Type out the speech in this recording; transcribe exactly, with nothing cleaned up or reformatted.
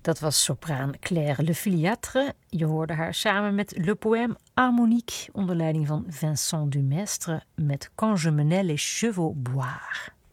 Dat was sopraan Claire Le Filiatre. Je hoorde haar samen met Le Poème Harmonique onder leiding van Vincent Dumestre met Quand je menais les chevaux boire.